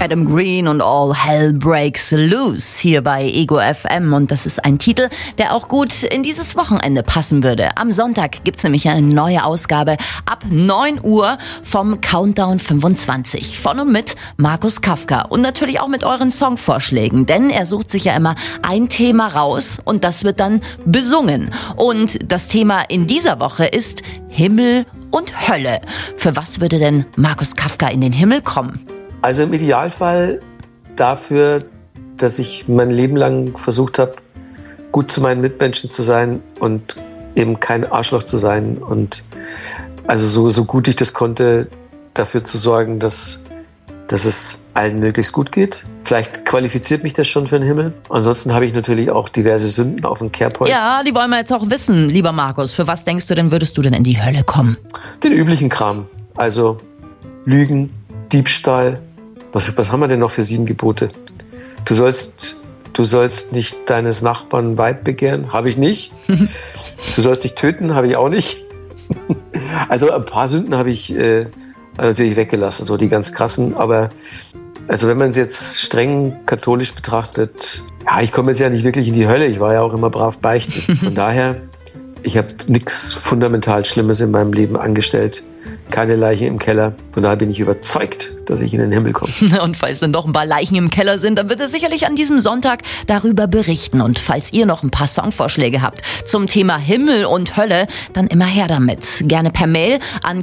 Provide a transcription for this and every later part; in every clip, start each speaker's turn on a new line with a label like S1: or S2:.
S1: Adam Green und All Hell Breaks Loose hier bei Ego FM. Und das ist ein Titel, der auch gut in dieses Wochenende passen würde. Am Sonntag gibt's nämlich eine neue Ausgabe ab 9 Uhr vom Countdown 25 von und mit Markus Kafka. Und natürlich auch mit euren Songvorschlägen, denn er sucht sich ja immer ein Thema raus und das wird dann besungen. Und das Thema in dieser Woche ist Himmel und Hölle. Für was würde denn Markus Kafka in den Himmel kommen?
S2: Also im Idealfall dafür, dass ich mein Leben lang versucht habe, gut zu meinen Mitmenschen zu sein und eben kein Arschloch zu sein. Und also so gut ich das konnte, dafür zu sorgen, dass es allen möglichst gut geht. Vielleicht qualifiziert mich das schon für den Himmel. Ansonsten habe ich natürlich auch diverse Sünden auf dem Kerbholz.
S1: Ja, die wollen wir jetzt auch wissen, lieber Markus. Für was denkst du denn, würdest du denn in die Hölle kommen?
S2: Den üblichen Kram. Also Lügen, Diebstahl. Was haben wir denn noch für 7 Gebote? Du sollst nicht deines Nachbarn Weib begehren. Habe ich nicht. Du sollst dich töten. Habe ich auch nicht. Also ein paar Sünden habe ich natürlich weggelassen, so die ganz krassen. Aber also wenn man es jetzt streng katholisch betrachtet, ja, ich komme jetzt ja nicht wirklich in die Hölle. Ich war ja auch immer brav beichten. Von daher, ich habe nichts fundamental Schlimmes in meinem Leben angestellt. Keine Leiche im Keller. Von daher bin ich überzeugt, dass ich in den Himmel komme.
S1: Und falls dann doch ein paar Leichen im Keller sind, dann wird er sicherlich an diesem Sonntag darüber berichten. Und falls ihr noch ein paar Songvorschläge habt zum Thema Himmel und Hölle, dann immer her damit. Gerne per Mail an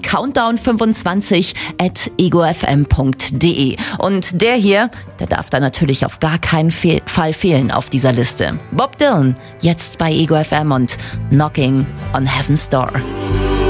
S1: countdown25@egofm.de. Und der hier, der darf da natürlich auf gar keinen Fall fehlen auf dieser Liste. Bob Dylan, jetzt bei Ego FM und Knocking on Heaven's Door.